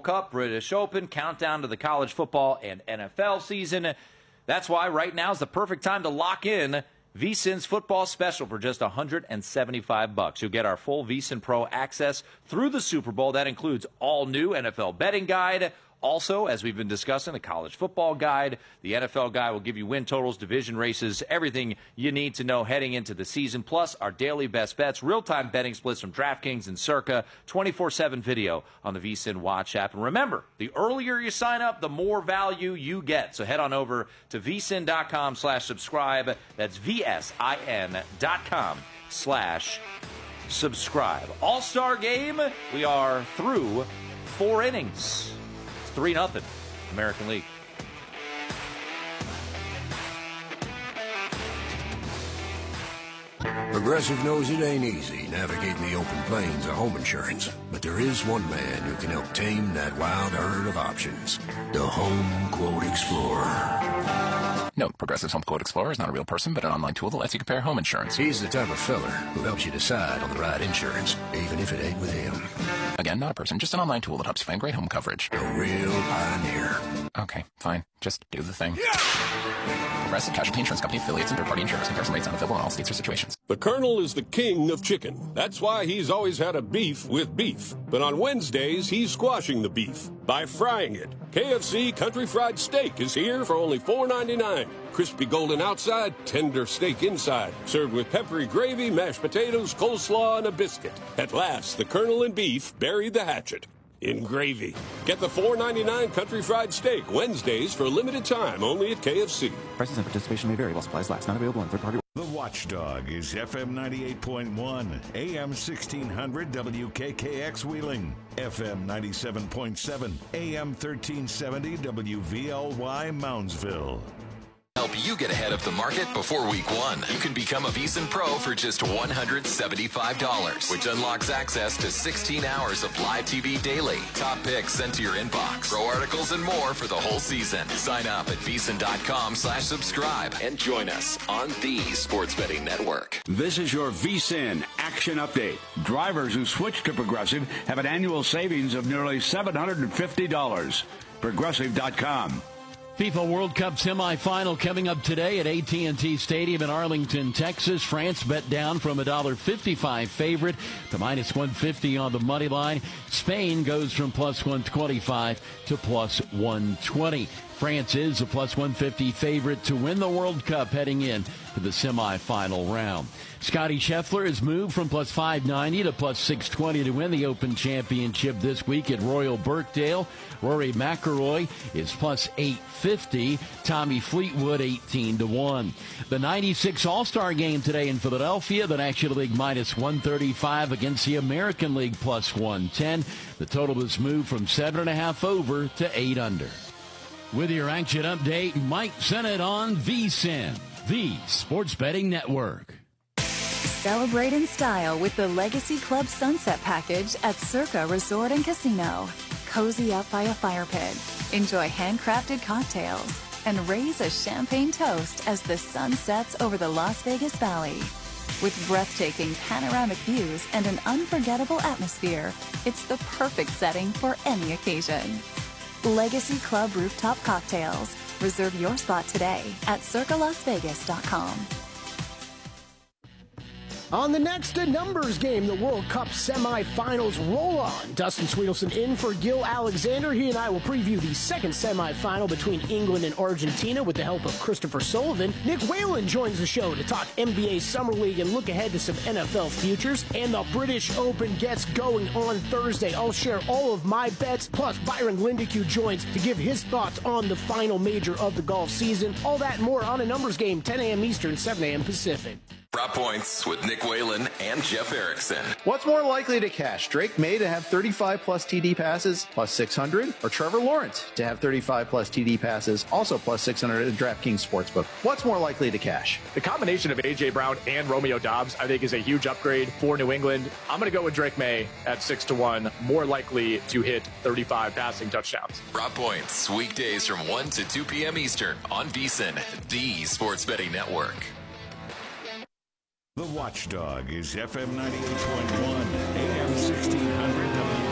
Cup, British Open, countdown to the college football and NFL season. That's why right now is the perfect time to lock in VSiN's football special for just $175. You'll get our full VSiN Pro access through the Super Bowl. That includes all new NFL betting guide. Also, as we've been discussing, the college football guide, the NFL guide will give you win totals, division races, everything you need to know heading into the season, plus our daily best bets, real-time betting splits from DraftKings and Circa, 24/7 video on the VSiN Watch app. And remember, the earlier you sign up, the more value you get. So head on over to vsin.com/subscribe. That's VSIN.com/subscribe. All-Star Game, we are through 4 innings. 3-0, American League. Progressive knows it ain't easy navigating the open plains of home insurance, but there is one man who can help tame that wild herd of options. The Home Quote Explorer. Note, Progressive's Home Quote Explorer is not a real person, but an online tool that lets you compare home insurance. He's the type of fella who helps you decide on the right insurance, even if it ain't with him. Again, not a person, just an online tool that helps you find great home coverage. A real pioneer. Okay, fine. Just do the thing. Progressive Casualty Insurance Company, affiliates, and third-party insurers. Comparison rates not available in all states or situations. The Colonel is the king of chicken. That's why he's always had a beef with beef. But on Wednesdays, he's squashing the beef by frying it. KFC Country Fried Steak is here for only $4.99. Crispy golden outside, tender steak inside. Served with peppery gravy, mashed potatoes, coleslaw, and a biscuit. At last, the Colonel and beef buried the hatchet in gravy. Get the $4.99 Country Fried Steak Wednesdays for a limited time only at KFC. Prices and participation may vary while supplies last. Not available on third-party. The Watchdog is FM 98.1, AM 1600 WKKX Wheeling, FM 97.7, AM 1370 WVLY Moundsville. Help you get ahead of the market before week 1. You can become a VSiN Pro for just $175, which unlocks access to 16 hours of live TV daily, top picks sent to your inbox, pro articles, and more for the whole season. Sign up at VSiN.com/subscribe and join us on the Sports Betting Network. This is your VSiN Action Update. Drivers who switch to Progressive have an annual savings of nearly $750. Progressive.com. FIFA World Cup semifinal coming up today at AT&T Stadium in Arlington, Texas. France bet down from $1.55 favorite to -150 on the money line. Spain goes from +125 to +120. France is a +150 favorite to win the World Cup heading in to the semifinal round. Scotty Scheffler has moved from +590 to +620 to win the Open Championship this week at Royal Birkdale. Rory McIlroy is +850. Tommy Fleetwood 18-1. The 96 All-Star Game today in Philadelphia. The National League -135 against the American League +110. The total has moved from 7.5 over to 8 under. With your action update, Mike Sennett on VSiN, the Sports Betting Network. Celebrate in style with the Legacy Club Sunset Package at Circa Resort and Casino. Cozy up by a fire pit, enjoy handcrafted cocktails, and raise a champagne toast as the sun sets over the Las Vegas Valley. With breathtaking panoramic views and an unforgettable atmosphere, it's the perfect setting for any occasion. Legacy Club Rooftop Cocktails. Reserve your spot today at circalasvegas.com. On the next numbers game, the World Cup semifinals roll on. Dustin Sweetelson in for Gil Alexander. He and I will preview the second semifinal between England and Argentina with the help of Christopher Sullivan. Nick Whalen joins the show to talk NBA Summer League and look ahead to some NFL futures. And the British Open gets going on Thursday. I'll share all of my bets, plus Byron Lindeque joins to give his thoughts on the final major of the golf season. All that and more on a numbers game, 10 a.m. Eastern, 7 a.m. Pacific. Prop Points with Nick Whalen and Jeff Erickson. What's more likely to cash? Drake May to have 35-plus TD passes, +600, or Trevor Lawrence to have 35-plus TD passes, also +600 at DraftKings Sportsbook? What's more likely to cash? The combination of A.J. Brown and Romeo Doubs, I think, is a huge upgrade for New England. I'm going to go with Drake May at 6-1, more likely to hit 35 passing touchdowns. Prop Points, weekdays from 1 to 2 p.m. Eastern on VSiN, the Sports Betting Network. The Watchdog is FM 98.1, AM 1600